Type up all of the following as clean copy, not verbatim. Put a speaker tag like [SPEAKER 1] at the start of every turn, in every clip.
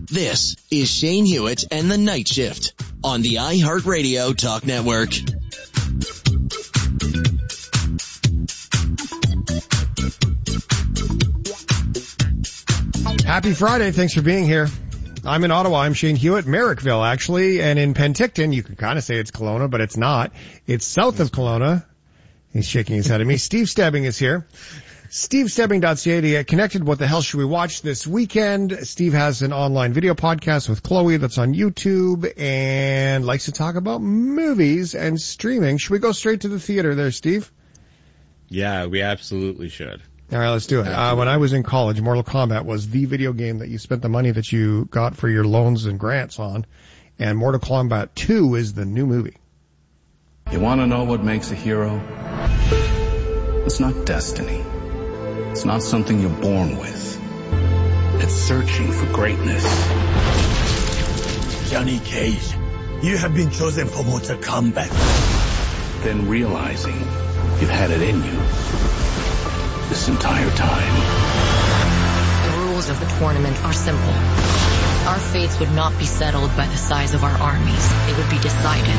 [SPEAKER 1] This is Shane Hewitt and the Night Shift on the iHeartRadio Talk Network.
[SPEAKER 2] Happy Friday. Thanks for being here. I'm in Ottawa. I'm Shane Hewitt, Merrickville, actually. And in Penticton, you could kind of say it's Kelowna, but it's not. It's south of Kelowna. He's shaking his head at me. Steve Stebbing is here. SteveStebbing.ca to get connected. What the hell should we watch this weekend? Steve has an online video podcast with Chloe that's on YouTube and likes to talk about movies and streaming. Should we go straight to the theater there, Steve?
[SPEAKER 3] Yeah, we absolutely should.
[SPEAKER 2] All right, let's do it. When I was in college, Mortal Kombat was the video game that you spent the money that you got for your loans and grants on. And Mortal Kombat 2 is the new movie.
[SPEAKER 4] You want to know what makes a hero? It's not destiny. It's not something you're born with. It's searching for greatness.
[SPEAKER 5] Johnny Cage, you have been chosen for Mortal Kombat.
[SPEAKER 4] Then realizing you've had it in you this entire time.
[SPEAKER 6] The rules of the tournament are simple. Our fates would not be settled by the size of our armies. They would be decided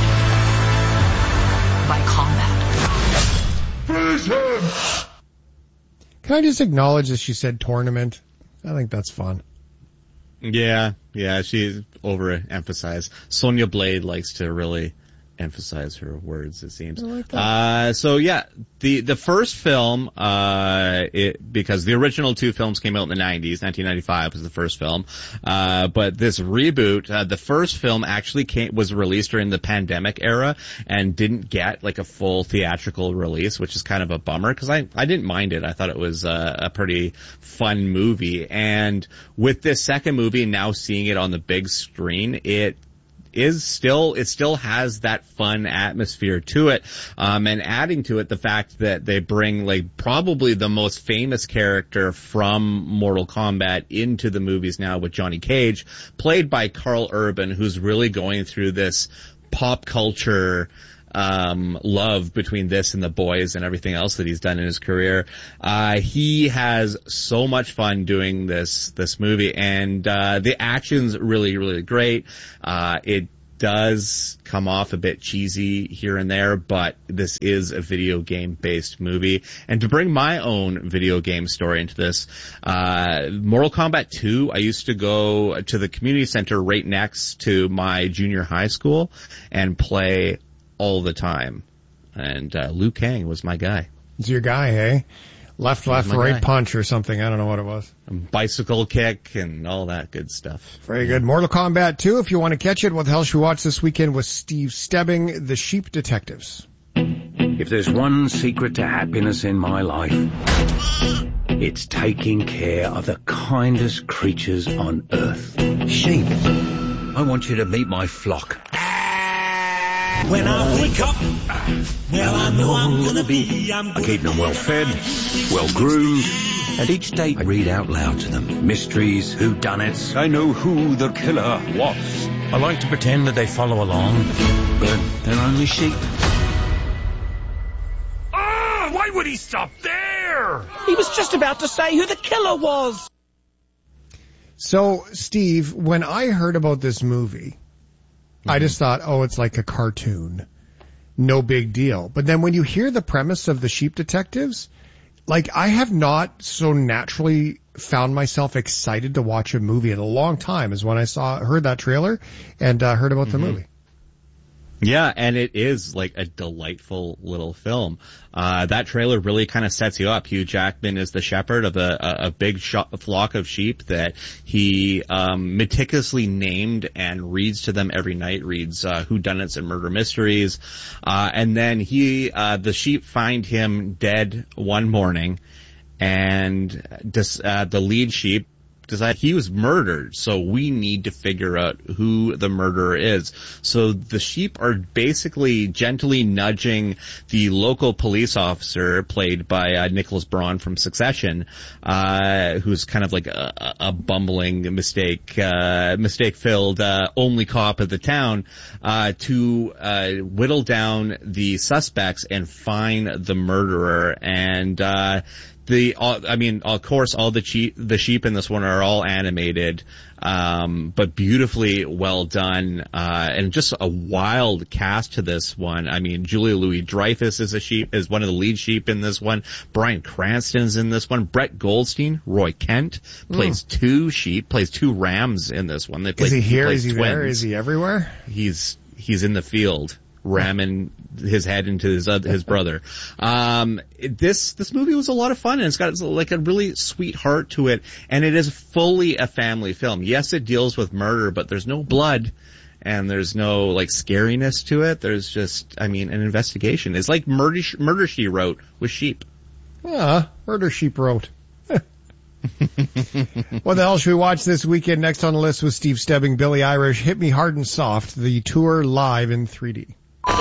[SPEAKER 6] by combat.
[SPEAKER 5] Finish him!
[SPEAKER 2] Can I just acknowledge that she said tournament? I think that's fun.
[SPEAKER 3] Yeah, she overemphasized. Sonya Blade likes to really emphasize her words, it seems.
[SPEAKER 2] I like that.
[SPEAKER 3] So yeah, the first film, because the original two films came out in the 90s, 1995 was the first film. But this reboot, the first film actually was released during the pandemic era and didn't get like a full theatrical release, which is kind of a bummer because I didn't mind it. I thought it was a pretty fun movie. And with this second movie, now seeing it on the big screen, it still has that fun atmosphere to it, and adding to it the fact that they bring like probably the most famous character from Mortal Kombat into the movies now with Johnny Cage, played by Karl Urban, who's really going through this pop culture love between this and The Boys and everything else that he's done in his career. He has so much fun doing this movie, and the action's really, really great. It does come off a bit cheesy here and there, but this is a video game based movie. And to bring my own video game story into this, Mortal Kombat 2, I used to go to the community center right next to my junior high school and play all the time. And Liu Kang was my guy.
[SPEAKER 2] It's your guy, eh? Left, right
[SPEAKER 3] guy.
[SPEAKER 2] punch or something. I don't know what it was.
[SPEAKER 3] Bicycle kick and all that good stuff.
[SPEAKER 2] Very good. Mortal Kombat 2, if you want to catch it, what the hell should we watch this weekend with Steve Stebbing, The Sheep Detectives?
[SPEAKER 7] If there's one secret to happiness in my life, it's taking care of the kindest creatures on earth. Sheep. I want you to meet my flock.
[SPEAKER 5] When I wake up, well, I know I'm gonna be.
[SPEAKER 7] I keep them well fed, well groomed, and each day I read out loud to them mysteries, whodunits. I know who the killer was. I like to pretend that they follow along, but they're only sheep.
[SPEAKER 5] Ah, why would he stop there? He was just about to say who the killer was.
[SPEAKER 2] So, Steve, when I heard about this movie, I just thought, oh, it's like a cartoon. No big deal. But then when you hear the premise of The Sheep Detectives, like I have not so naturally found myself excited to watch a movie in a long time as when I heard that trailer and heard about the movie.
[SPEAKER 3] Yeah, and it is like a delightful little film. That trailer really kind of sets you up. Hugh Jackman is the shepherd of a big flock of sheep that he meticulously named and reads to them every night, reads whodunits and murder mysteries. And then the sheep find him dead one morning, and the lead sheep decide he was murdered, so we need to figure out who the murderer is. So the sheep are basically gently nudging the local police officer, played by Nicholas Braun from Succession, who's kind of like a bumbling, mistake-filled only cop of the town, to whittle down the suspects and find the murderer. And of course, all the sheep in this one are all animated, but beautifully well done, and just a wild cast to this one. I mean, Julia Louis-Dreyfus is one of the lead sheep in this one. Bryan Cranston's in this one. Brett Goldstein, Roy Kent, plays two rams in this one.
[SPEAKER 2] Is he here? Is he there? Is he everywhere?
[SPEAKER 3] He's in the field, ramming his head into his brother. This movie was a lot of fun, and it's got like a really sweet heart to it, and it is fully a family film. Yes, it deals with murder, but there's no blood, and there's no like scariness to it. There's just, an investigation. It's like Murder, She Wrote with sheep.
[SPEAKER 2] Murder, Sheep Wrote. What the hell should we watch this weekend? Next on the list was Steve Stebbing, Billie Eilish, Hit Me Hard and Soft, the tour live in 3D.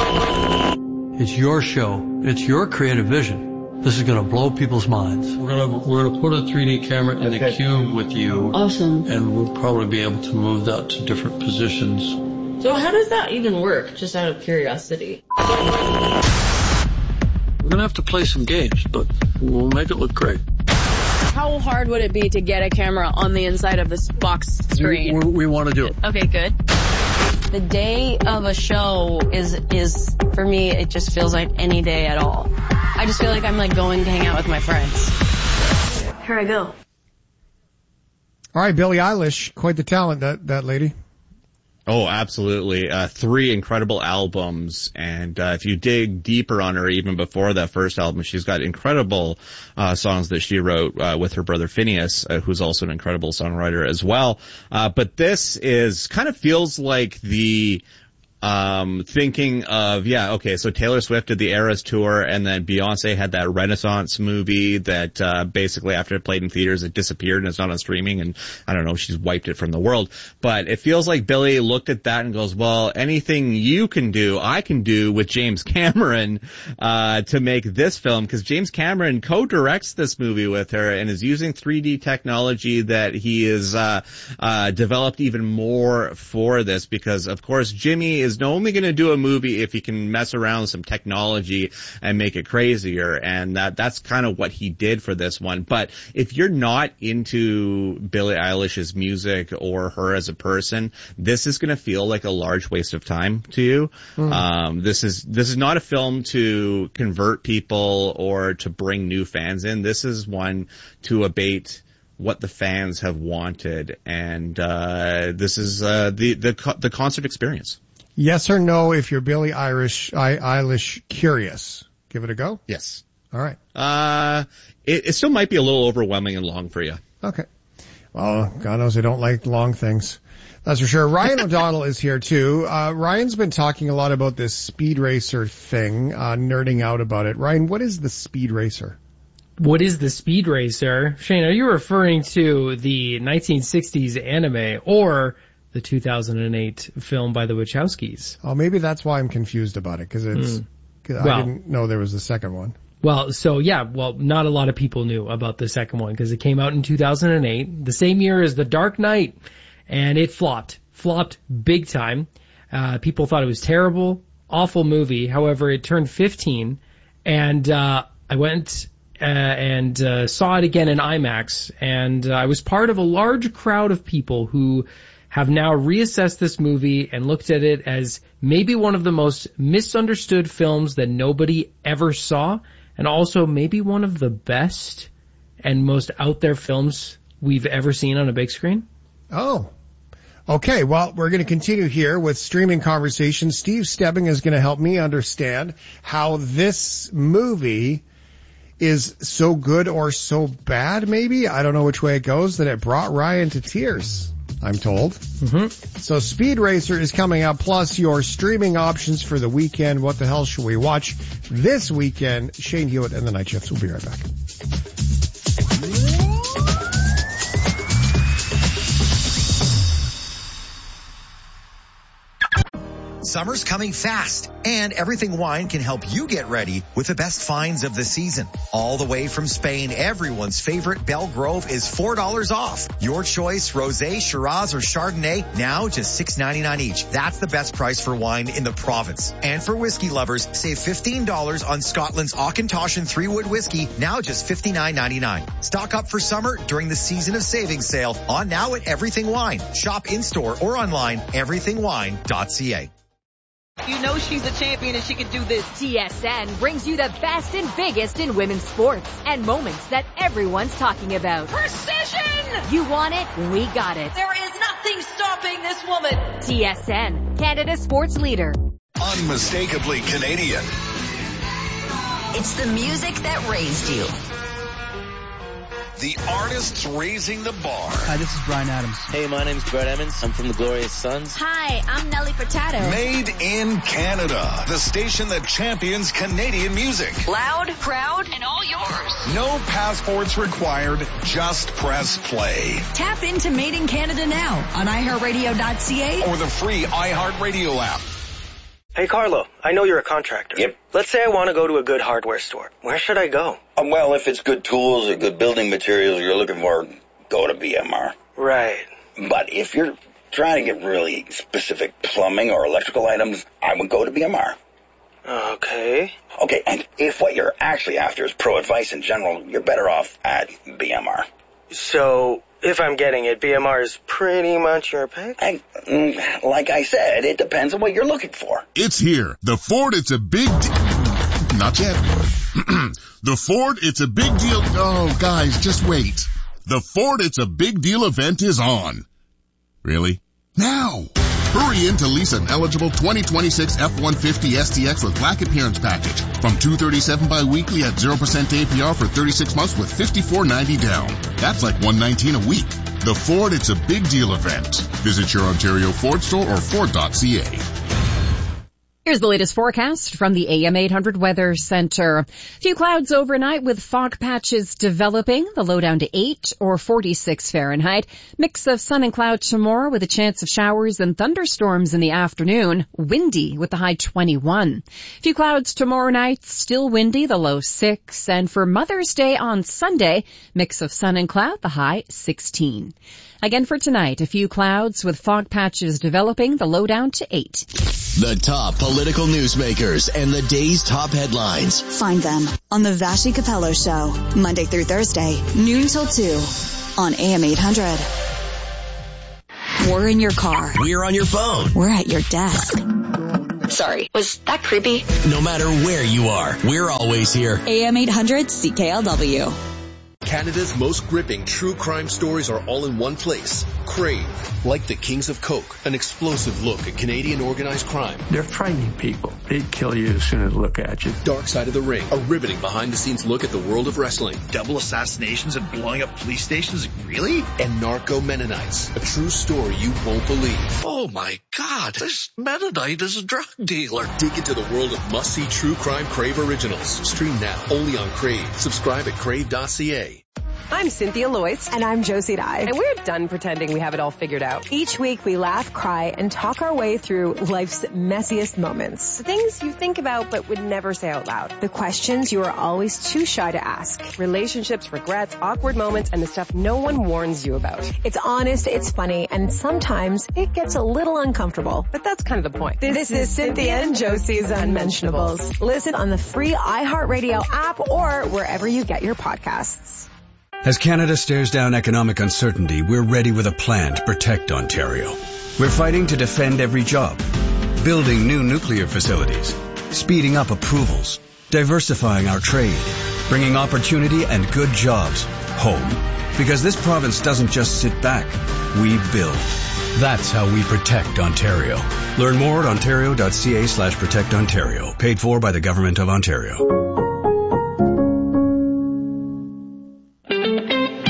[SPEAKER 8] It's your show. It's your creative vision. This is going to blow people's minds. We're going to put a 3D camera in a cube with you.
[SPEAKER 9] Awesome.
[SPEAKER 8] And we'll probably be able to move that to different positions.
[SPEAKER 9] So how does that even work, just out of curiosity?
[SPEAKER 8] We're going to have to play some games, but we'll make it look great.
[SPEAKER 10] How hard would it be to get a camera on the inside of this box screen?
[SPEAKER 8] We want to do it.
[SPEAKER 10] Okay, good.
[SPEAKER 11] The day of a show is for me, it just feels like any day at all. I just feel like I'm like going to hang out with my friends.
[SPEAKER 10] Here I go.
[SPEAKER 2] All right, Billie Eilish, quite the talent, that lady.
[SPEAKER 3] Oh, absolutely. 3 incredible albums. And if you dig deeper on her, even before that first album, she's got incredible songs that she wrote with her brother Phineas, who's also an incredible songwriter as well. But this kind of feels like the thinking of, so Taylor Swift did the Eras tour, and then Beyonce had that Renaissance movie that basically after it played in theaters, it disappeared and it's not on streaming, and I don't know, she's wiped it from the world. But it feels like Billie looked at that and goes, well, anything you can do, I can do with James Cameron to make this film, because James Cameron co-directs this movie with her and is using 3D technology that he is developed even more for this, because of course Jimmy is only going to do a movie if he can mess around with some technology and make it crazier, and that's kind of what he did for this one. But if you're not into Billie Eilish's music or her as a person, this is going to feel like a large waste of time to you. This is not a film to convert people or to bring new fans in. This is one to abate what the fans have wanted, and this is the concert experience.
[SPEAKER 2] Yes or no if you're Billie Eilish curious? Give it a go?
[SPEAKER 3] Yes.
[SPEAKER 2] All right.
[SPEAKER 3] It still might be a little overwhelming and long for you.
[SPEAKER 2] Okay. Well, God knows I don't like long things. That's for sure. Ryan O'Donnell is here too. Ryan's been talking a lot about this Speed Racer thing, nerding out about it. Ryan, what is the Speed Racer?
[SPEAKER 12] What is the Speed Racer? Shane, are you referring to the 1960s anime or the 2008 film by the Wachowskis?
[SPEAKER 2] Oh, maybe that's why I'm confused about it, because I didn't know there was a second one.
[SPEAKER 12] Well, not a lot of people knew about the second one because it came out in 2008, the same year as The Dark Knight, and it flopped big time. People thought it was terrible, awful movie. However, it turned 15, and I went and saw it again in IMAX, and I was part of a large crowd of people who have now reassessed this movie and looked at it as maybe one of the most misunderstood films that nobody ever saw, and also maybe one of the best and most out there films we've ever seen on a big screen.
[SPEAKER 2] Oh. Okay, well, we're going to continue here with streaming conversation. Steve Stebbing is going to help me understand how this movie is so good or so bad, maybe. I don't know which way it goes, that it brought Ryan to tears, I'm told. So Speed Racer is coming out, plus your streaming options for the weekend. What the hell should we watch this weekend? Shane Hewitt and the Night Shifts. We'll be right back.
[SPEAKER 13] Summer's coming fast, and Everything Wine can help you get ready with the best finds of the season. All the way from Spain, everyone's favorite Belgrove is $4 off. Your choice, Rosé, Shiraz, or Chardonnay, now just $6.99 each. That's the best price for wine in the province. And for whiskey lovers, save $15 on Scotland's Auchentoshan 3-Wood whiskey, now just $59.99. Stock up for summer during the Season of Savings sale on now at Everything Wine. Shop in-store or online, everythingwine.ca.
[SPEAKER 14] You know she's a champion and she can do this.
[SPEAKER 15] TSN brings you the best and biggest in women's sports and moments that everyone's talking about.
[SPEAKER 14] Precision!
[SPEAKER 15] You want it? We got it.
[SPEAKER 14] There is nothing stopping this woman.
[SPEAKER 15] TSN, Canada's sports leader.
[SPEAKER 16] Unmistakably Canadian.
[SPEAKER 17] It's the music that raised you.
[SPEAKER 16] The artists raising the bar.
[SPEAKER 18] Hi, this is Bryan Adams.
[SPEAKER 19] Hey, my name's Brett Emmons. I'm from the Glorious Sons.
[SPEAKER 17] Hi, I'm Nelly Furtado.
[SPEAKER 16] Made in Canada. The station that champions Canadian music.
[SPEAKER 17] Loud, proud, and all yours.
[SPEAKER 16] No passports required. Just press play.
[SPEAKER 17] Tap into Made in Canada now on iHeartRadio.ca
[SPEAKER 16] or the free iHeartRadio app.
[SPEAKER 20] Hey, Carlo, I know you're a contractor.
[SPEAKER 21] Yep.
[SPEAKER 20] Let's say I want to go to a good hardware store. Where should I go?
[SPEAKER 21] Well, if it's good tools or good building materials you're looking for, go to BMR.
[SPEAKER 20] Right.
[SPEAKER 21] But if you're trying to get really specific plumbing or electrical items, I would go to BMR.
[SPEAKER 20] Okay.
[SPEAKER 21] Okay, and if what you're actually after is pro advice in general, you're better off at BMR.
[SPEAKER 20] So, if I'm getting it, BMR is pretty much your pick?
[SPEAKER 21] Like I said, it depends on what you're looking for.
[SPEAKER 22] It's here. The Ford It's a Big Not yet. The Ford It's a Big Deal. Oh, guys, just wait. The Ford It's a Big Deal event is on. Really? Now. Hurry in to lease an eligible 2026 F-150 STX with black appearance package from $237 bi-weekly at 0% APR for 36 months with $54.90 down. That's like $119 a week. The Ford It's a Big Deal event. Visit your Ontario Ford store or Ford.ca.
[SPEAKER 23] Here's the latest forecast from the AM 800 Weather Center. Few clouds overnight with fog patches developing. The low down to 8 or 46 Fahrenheit. Mix of sun and cloud tomorrow with a chance of showers and thunderstorms in the afternoon. Windy with the high 21. Few clouds tomorrow night. Still windy, the low 6. And for Mother's Day on Sunday, mix of sun and cloud, the high 16. Again for tonight, a few clouds with fog patches developing, the low down to 8.
[SPEAKER 1] The top political newsmakers and the day's top headlines.
[SPEAKER 24] Find them on the Vashi Capello Show, Monday through Thursday, noon till 2 on AM 800. We're in your car.
[SPEAKER 1] We're on your phone.
[SPEAKER 24] We're at your desk.
[SPEAKER 17] Sorry, was that creepy?
[SPEAKER 1] No matter where you are, we're always here.
[SPEAKER 24] AM 800 CKLW.
[SPEAKER 25] Canada's most gripping true crime stories are all in one place. Crave, like the Kings of Coke, an explosive look at Canadian organized crime.
[SPEAKER 26] They're frightening people. They'd kill you as soon as they look at you.
[SPEAKER 25] Dark Side of the Ring, a riveting behind-the-scenes look at the world of wrestling.
[SPEAKER 27] Double assassinations and blowing up police stations? Really?
[SPEAKER 25] And Narco Mennonites, a true story you won't believe.
[SPEAKER 27] Oh my God, this Mennonite is a drug dealer.
[SPEAKER 25] Dig into the world of must-see true crime Crave originals. Stream now, only on Crave. Subscribe at crave.ca.
[SPEAKER 28] I'm Cynthia Loyce.
[SPEAKER 29] And I'm Josie Dye.
[SPEAKER 28] And we're done pretending we have it all figured out.
[SPEAKER 29] Each week we laugh, cry, and talk our way through life's messiest moments.
[SPEAKER 28] The things you think about but would never say out loud.
[SPEAKER 29] The questions you are always too shy to ask.
[SPEAKER 28] Relationships, regrets, awkward moments, and the stuff no one warns you about.
[SPEAKER 29] It's honest, it's funny, and sometimes it gets a little uncomfortable.
[SPEAKER 28] But that's kind of the point.
[SPEAKER 29] This is Cynthia and Josie's Unmentionables. Listen on the free iHeartRadio app or wherever you get your podcasts.
[SPEAKER 30] As Canada stares down economic uncertainty, we're ready with a plan to protect Ontario. We're fighting to defend every job, building new nuclear facilities, speeding up approvals, diversifying our trade, bringing opportunity and good jobs home. Because this province doesn't just sit back, we build. That's how we protect Ontario. Learn more at ontario.ca/protectontario. Paid for by the Government of Ontario.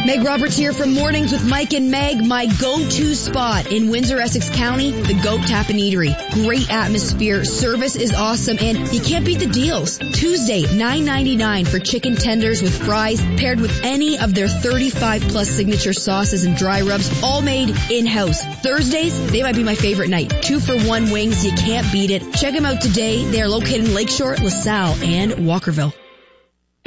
[SPEAKER 3] Meg Roberts here from Mornings with Mike and Meg, my go-to spot in Windsor, Essex County, the Goat Tap and Eatery. Great atmosphere, service is awesome, and you can't beat the deals. Tuesday, $9.99 for chicken tenders with fries, paired with any of their 35-plus signature sauces and dry rubs, all made in-house. Thursdays, they might be my favorite night. 2-for-1 wings, you can't beat it. Check them out today. They are located in Lakeshore, LaSalle, and Walkerville.